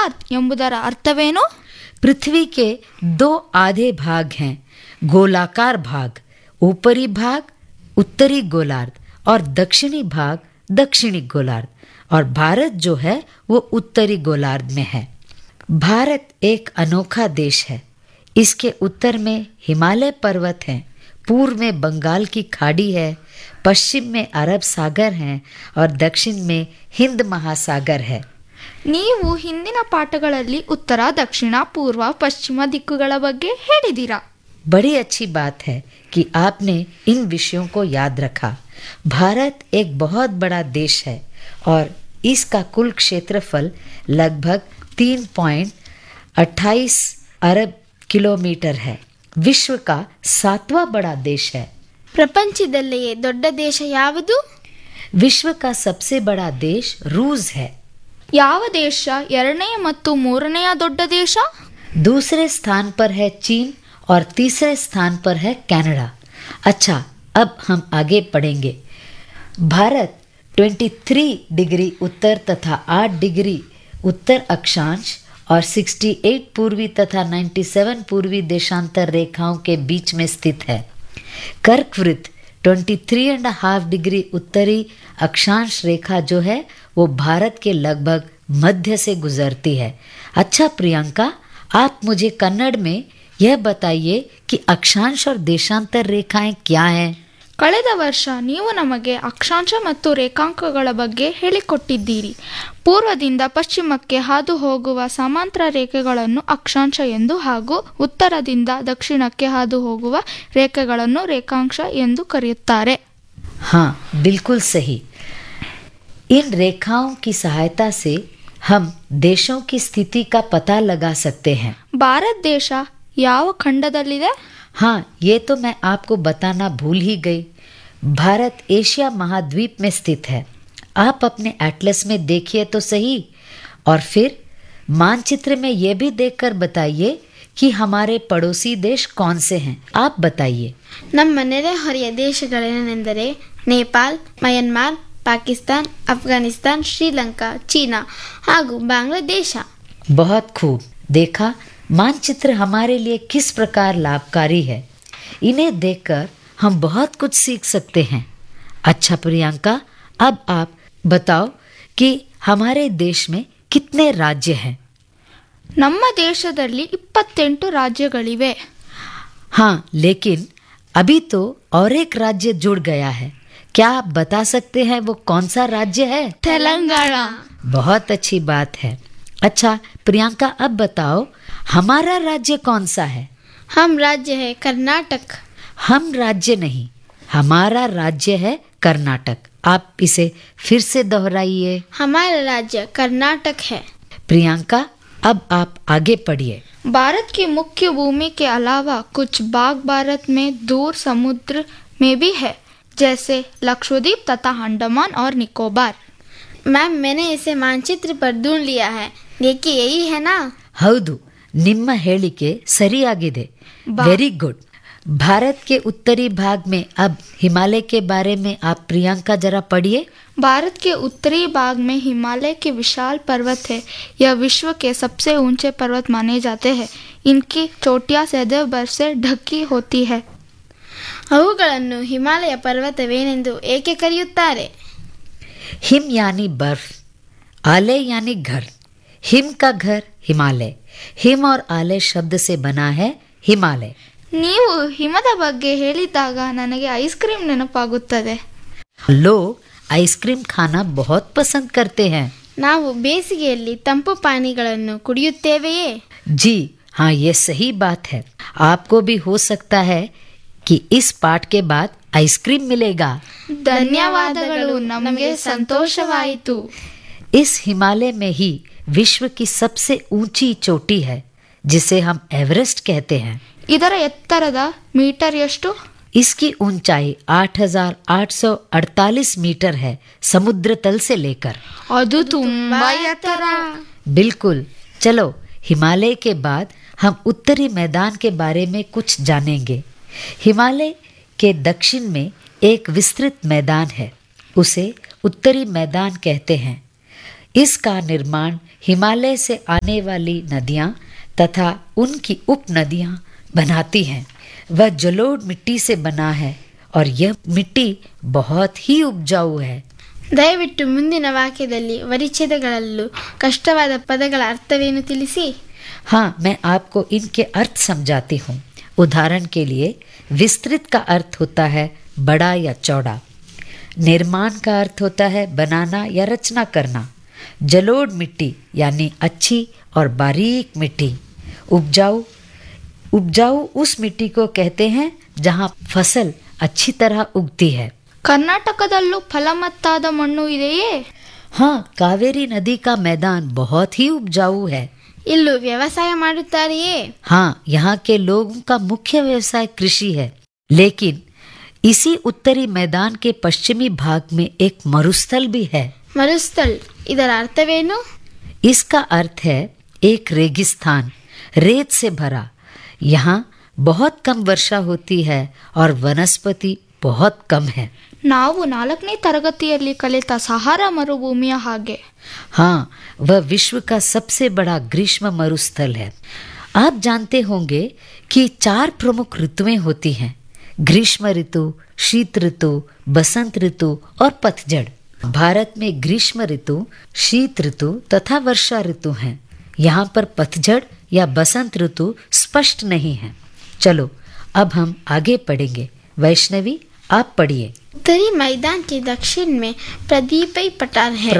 ಎಂಬುದರ ಅರ್ಥವೇನು? पृथ्वी के दो आधे भाग हैं, गोलाकार भाग, ऊपरी भाग उत्तरी गोलार्ध और दक्षिणी भाग दक्षिणी गोलार्ध, और भारत जो है वो उत्तरी गोलार्ध में है। भारत एक अनोखा देश है। इसके उत्तर में हिमालय पर्वत हैं, पूर्व में बंगाल की खाड़ी है, पश्चिम में अरब सागर हैं और दक्षिण में हिंद महासागर है। ನೀವು ಹಿಂದಿನ ಪಾಠಗಳಲ್ಲಿ ಉತ್ತರ, ದಕ್ಷಿಣ, ಪೂರ್ವ, ಪಶ್ಚಿಮ ದಿಕ್ಕುಗಳ ಬಗ್ಗೆ ಹೇಳಿದ್ದೀರಾ. बड़ी अच्छी बात है कि आपने इन विषयों को याद रखा। भारत एक बहुत बड़ा देश है और इसका कुल क्षेत्रफल लगभग 3.28 अरब किलोमीटर है। विश्व का 7वां बड़ा देश है। ಪ್ರಪಂಚದಲ್ಲಿಯೇ ದೊಡ್ಡ ದೇಶ ಯಾವುದು? विश्व का सबसे बड़ा देश रूस है। ಯಾವ ದೇಶ ಎರಡನೆಯ ಮತ್ತು ಮೂರನೆಯ ದೊಡ್ಡ ದೇಶ? दूसरे स्थान पर है चीन और तीसरे स्थान पर है कनाडा। अच्छा, अब हम आगे पढ़ेंगे। भारत 23 डिग्री उत्तर तथा 8 डिग्री उत्तर अक्षांश और 68 पूर्वी तथा 97 पूर्वी देशांतर रेखाओं के बीच में स्थित है। कर्कवृत्त 23.5 डिग्री उत्तरी अक्षांश रेखा जो है वो भारत के लगभग मध्य से गुजरती है। अच्छा प्रियंका, आप मुझे कन्नड़ में यह बताइए कि अक्षांश और देशांतर रेखाएं क्या हैं? ಕಳೆದ ವರ್ಷ ನೀವು ನಮಗೆ ಅಕ್ಷಾಂಶ ಮತ್ತು ರೇಖಾಂಕಗಳ ಬಗ್ಗೆ ಹೇಳಿಕೊಟ್ಟಿದ್ದೀರಿ. ಪೂರ್ವದಿಂದ ಪಶ್ಚಿಮಕ್ಕೆ ಹಾದು ಹೋಗುವ ಸಮಾಂತರ ರೇಖೆಗಳನ್ನು ಅಕ್ಷಾಂಶ ಎಂದು ಹಾಗೂ ಉತ್ತರದಿಂದ ದಕ್ಷಿಣಕ್ಕೆ ಹಾದು ಹೋಗುವ ರೇಖೆಗಳನ್ನು ರೇಖಾಂಶ ಎಂದು ಕರೆಯುತ್ತಾರೆ. हाँ, बिल्कुल सही। इन रेखाओं की सहायता से हम देशों की स्थिति का पता लगा सकते हैं। ಭಾರತ ದೇಶ ಯಾವ ಖಂಡದಲ್ಲಿದೆ? हाँ, ये तो मैं आपको बताना भूल ही गई। भारत एशिया महाद्वीप में स्थित है। आप अपने एटलस में देखिए तो सही, और फिर मानचित्र में ये भी देखकर बताइए कि हमारे पड़ोसी देश कौन से हैं। आप बताइए। ನಮ್ಮ ನೆರೆಹೊರೆಯ ದೇಶಗಳೇನೆಂದರೆ ನೇಪಾಳ, ಮಯನ್ಮಾರ್, ಪಾಕಿಸ್ತಾನ್, ಅಫ್ಘಾನಿಸ್ತಾನ್, ಶ್ರೀಲಂಕಾ, ಚೀನಾ ಹಾಗೂ ಬಾಂಗ್ಲಾದೇಶ. बहुत खूब। देखा, मानचित्र हमारे लिए किस प्रकार लाभकारी है। इन्हें देखकर हम बहुत कुछ सीख सकते हैं। अच्छा प्रियंका, अब आप बताओ कि हमारे देश में कितने राज्य हैं? ನಮ್ಮ ದೇಶದಲ್ಲಿ 28 ರಾಜ್ಯಗಳಿವೆ. हाँ, लेकिन अभी तो और एक राज्य जुड़ गया है। क्या आप बता सकते हैं वो कौन सा राज्य है? ತೆಲಂಗಾಣ. बहुत अच्छी बात है। अच्छा प्रियंका, अब बताओ हमारा राज्य कौन सा है? हम राज्य है कर्नाटक. हम राज्य नहीं, हमारा राज्य है कर्नाटक। आप इसे फिर से दोहराइए। हमारा राज्य कर्नाटक है. प्रियंका, अब आप आगे पढ़िए। भारत की मुख्य भूमि के अलावा कुछ भाग भारत में दूर समुद्र में भी है, जैसे लक्षद्वीप तथा अंडमान और निकोबार. मैम, मैंने इसे मानचित्र पर ढूंढ लिया है. देखिए, यही है ना? ಹೌದು, ನಿಮ್ಮ ಹೇಳಿಕೆ ಸರಿಯಾಗಿದೆ. Very good. भारत के उत्तरी भाग में अब हिमालय के बारे में आप प्रियंका जरा पढ़िए। भारत के उत्तरी भाग में हिमालय के विशाल पर्वत है. यह विश्व के सबसे ऊंचे पर्वत माने जाते हैं. इनकी चोटियां सदैव बर्फ से ढकी होती है. ಅವುಗಳನ್ನು ಹಿಮಾಲಯ ಪರ್ವತವೇನೆಂದು ಏಕೆ ಕರೆಯುತ್ತಾರೆ? हिम यानी बर्फ, आले यानी घर, हिम का घर हिमालय, हिम और आले शब्द से बना है हिमालय। ನೀವು ಹಿಮದ ಬಗ್ಗೆ ಹೇಳಿದಾಗ ನನಗೆ ಐಸ್ ಕ್ರೀಮ್ ನೆನಪಾಗುತ್ತದೆ. लोग आइसक्रीम खाना बहुत पसंद करते हैं। ನಾವು ಬೇಸಿಗೆಯಲ್ಲಿ ತಂಪು ಪಾನೀಯಗಳನ್ನು ಕುಡಿಯುತ್ತೇವೆಯೇ? जी हाँ, ये सही बात है। आपको भी हो सकता है कि इस पाठ के बाद आइसक्रीम मिलेगा। ಧನ್ಯವಾದಗಳು, ನಮಗೆ ಸಂತೋಷವಾಯಿತು. इस हिमालय में ही विश्व की सबसे ऊंची चोटी है, जिसे हम एवरेस्ट कहते हैं। ಇದರ ಎತ್ತರದ ಮೀಟರ್ ಎಷ್ಟು? इसकी ऊंचाई 8,848 मीटर है, समुद्र तल से लेकर। ಅದು ತುಂಬಾ ಎತ್ತರ. बिल्कुल। चलो, हिमालय के बाद हम उत्तरी मैदान के बारे में कुछ जानेंगे। हिमालय के दक्षिण में एक विस्तृत मैदान है, उसे उत्तरी मैदान कहते हैं। इसका निर्माण हिमालय से आने वाली नदियाँ तथा उनकी उप नदियाँ बनाती हैं। वह जलोढ़ मिट्टी से बना है और यह मिट्टी बहुत ही उपजाऊ है। ದಯವಿಟ್ಟು ಮುಂದಿನ ವಾಕ್ಯದಲ್ಲಿ ಪರಿಚ್ಛೇದಗಳಲ್ಲೂ ಕಷ್ಟವಾದ ಪದಗಳ ಅರ್ಥವೇನು ತಿಳಿಸಿ. हाँ, मैं आपको इनके अर्थ समझाती हूँ। उदाहरण के लिए विस्तृत का अर्थ होता है बड़ा या चौड़ा। निर्माण का अर्थ होता है बनाना या रचना करना। जलोढ़ मिट्टी यानी अच्छी और बारीक मिट्टी। उपजाऊ उस मिट्टी को कहते हैं जहाँ फसल अच्छी तरह उगती है। ಕರ್ನಾಟಕದಲ್ಲೂ ಫಲವತ್ತಾದ ಮಣ್ಣು ಇದೆಯೇ? हाँ, कावेरी नदी का मैदान बहुत ही उपजाऊ है। ಇಲ್ಲೂ ವ್ಯವಸಾಯ ಮಾಡುತ್ತಾರೆಯೇ? हाँ, यहाँ के लोगों का मुख्य व्यवसाय कृषि है। लेकिन इसी उत्तरी मैदान के पश्चिमी भाग में एक मरुस्थल भी है। ಮರುಸ್ಥಲ್ ಇದರ ಅರ್ಥವೇನು? इसका अर्थ है एक रेगिस्तान, रेत से भरा। यहाँ बहुत कम वर्षा होती है और वनस्पति बहुत कम है। ನಾವು 4ನೇ ತರಗತಿಯಲ್ಲಿ ಕಲಿತ ಸಹಾರಾ ಮರುಭೂಮಿಯ ಹಾಗೆ. हाँ, वह विश्व का सबसे बड़ा ग्रीष्म मरुस्थल है। आप जानते होंगे कि 4 प्रमुख ऋतुएं होती हैं: ग्रीष्म ऋतु, शीत ऋतु, बसंत ऋतु और पतझड़। भारत में ग्रीष्म ऋतु, शीत ऋतु तथा वर्षा ऋतु हैं। यहाँ पर पतझड़ या बसंत ऋतु स्पष्ट नहीं है। चलो अब हम आगे पढ़ेंगे। वैष्णवी, आप पढ़िए। उत्तरी मैदान के दक्षिण में प्रदीपी पठार है.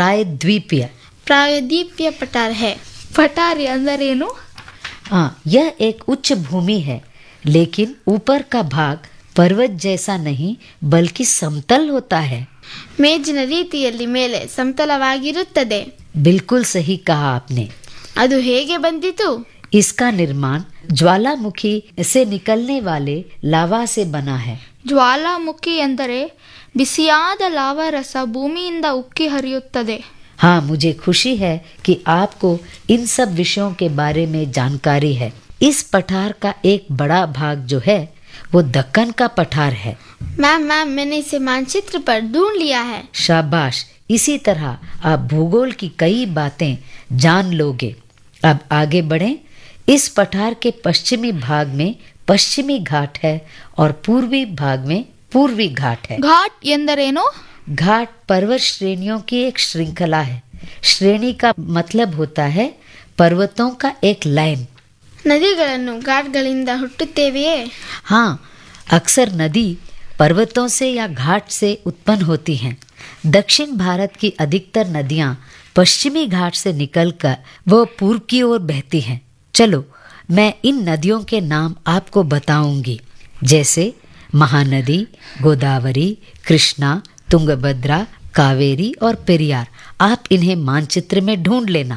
प्रायद्वीपीय पठार है. ಪಠಾರಿ ಅಂದರೇನು? हाँ, यह एक उच्च भूमि है, लेकिन ऊपर का भाग पर्वत जैसा नहीं बल्कि समतल होता है। ಮೇಜಿನ ರೀತಿಯಲ್ಲಿ ಮೇಲೆ ಸಮತಲವಾಗಿರುತ್ತದೆ. बिल्कुल सही कहा आपने। ಅದು ಹೇಗೆ ಬಂದಿತು? इसका निर्माण ज्वालामुखी से निकलने वाले लावा से बना है। ಜ್ವಾಲಾಮುಖಿ ಎಂದರೆ ಬಿಸಿಯಾದ ಲಾವಾರಸ ಭೂಮಿಯಿಂದ ಉಕ್ಕಿ ಹರಿಯುತ್ತದೆ. हाँ, मुझे खुशी है कि आपको इन सब विषयों के बारे में जानकारी है। इस पठार का एक बड़ा भाग जो है वो दक्कन का पठार है। मैम, मैंने इसे मानचित्र पर ढूंढ लिया है. शाबाश, इसी तरह आप भूगोल की कई बातें जान लोगे। अब आगे बढ़ें। इस पठार के पश्चिमी भाग में पश्चिमी घाट है और पूर्वी भाग में पूर्वी घाट है। ಘಾಟ್ ಎಂದರೇನು? घाट पर्वत श्रेणियों की एक श्रृंखला है। श्रेणी का मतलब होता है पर्वतों का एक लाइन। ನದಿಗಳನ್ನು ಘಾಟ್ಗಳಿಂದ ಹುಟ್ಟುತ್ತೇವೆಯೇ? हाँ, अक्सर नदी पर्वतों से या घाट से उत्पन्न होती हैं। दक्षिण भारत की अधिकतर नदियाँ पश्चिमी घाट से निकलकर वो पूर्व की ओर बहती हैं। चलो मैं इन नदियों के नाम आपको बताऊंगी, जैसे महानदी, गोदावरी, कृष्णा, तुंगभद्रा, कावेरी और पेरियार। आप इन्हें मानचित्र में ढूंढ लेना।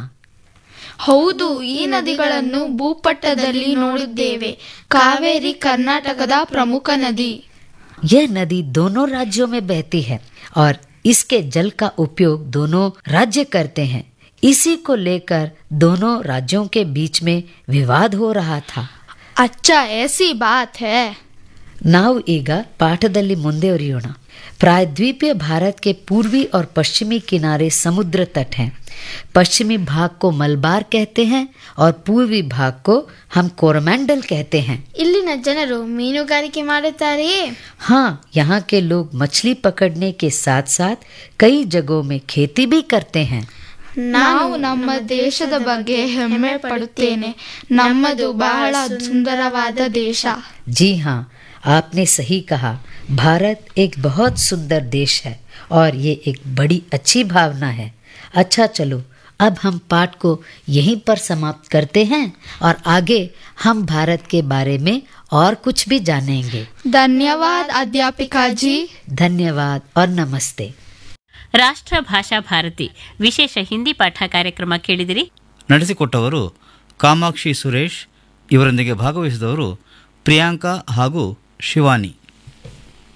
ಹೌದು, ಈ ನದಿಗಳನ್ನು ಭೂಪಟದಲ್ಲಿ ನೋಡಿದ್ದೇವೆ. ಕಾವೇರಿ ಕರ್ನಾಟಕದ ಪ್ರಮುಖ ನದಿ. यह नदी दोनों राज्यों में बहती है और इसके जल का उपयोग दोनों राज्य करते हैं। इसी को लेकर दोनों राज्यों के बीच में विवाद हो रहा था. ಅಚ್ಚಾ, ऐसी बात है. ನಾವು ಈಗ ಪಾಠದಲ್ಲಿ ಮುಂದುವರಿಯೋಣ. प्रायद्वीपीय भारत के पूर्वी और पश्चिमी किनारे समुद्र तट हैं। पश्चिमी भाग को मलबार कहते हैं और पूर्वी भाग को हम कोरमंडल कहते हैं. ಇಲ್ಲಿನ ಜನರು ಮೀನುಗಾರಿಕೆ ಮಾಡುತ್ತಾರೆಯೇ? हाँ, यहाँ के लोग मछली पकड़ने के साथ साथ कई जगहों में खेती भी करते हैं. ನಾವು ನಮ್ಮ ದೇಶದ ಬಗ್ಗೆ ಹೆಮ್ಮೆ ಪಡುತ್ತೇನೆ. ನಮ್ಮದು ಬಹಳ ಸುಂದರವಾದ ದೇಶ. जी हाँ, आपने सही कहा। भारत एक बहुत सुंदर देश है और ये एक बड़ी अच्छी भावना है. अच्छा, चलो अब हम पाठ को यहीं पर समाप्त करते हैं और आगे हम भारत के बारे में और कुछ भी जानेंगे. ಧನ್ಯವಾದ ಅಧ್ಯಾಪಿಕಾ ಜಿ. धन्यवाद और नमस्ते. ರಾಷ್ಟ್ರ ಭಾಷಾ ಭಾರತಿ ವಿಶೇಷ ಹಿಂದಿ ಪಾಠ ಕಾರ್ಯಕ್ರಮ ಕೇಳಿದಿರಿ. ನಡೆಸಿಕೊಟ್ಟವರು ಕಾಮಾಕ್ಷಿ ಸುರೇಶ್. ಇವರೊಂದಿಗೆ ಭಾಗವಹಿಸಿದವರು ಪ್ರಿಯಾಂಕಾ ಹಾಗೂ ಶಿವಾನಿ.